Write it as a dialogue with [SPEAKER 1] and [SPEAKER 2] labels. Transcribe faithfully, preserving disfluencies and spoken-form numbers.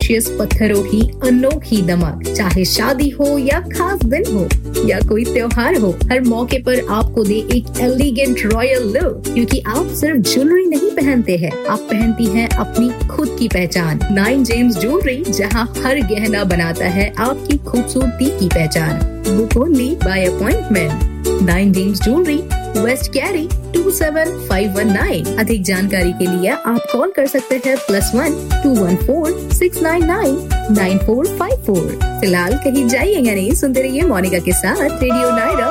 [SPEAKER 1] Precious पत्थरों की अनोखी दमक। चाहे शादी हो या खास दिन हो या कोई त्योहार हो, हर मौके पर आपको दे एक एलिगेंट रॉयल लुक। क्योंकि आप सिर्फ ज्वेलरी नहीं पहनते हैं, आप पहनती हैं अपनी खुद की पहचान। नाइन जेम्स ज्वेलरी, जहां हर गहना बनाता है आपकी खूबसूरती की पहचान। Book only by appointment. Nine James jewellery, waste carry to seven five one nine. अधिक जानकारी के लिए आप कॉल कर सकते हैं plus one two one four six nine nine nine four five four. फिलहाल कहीं जाइएगा नहीं, सुनते रहिए मोनिका के साथ रेडियो नायरा।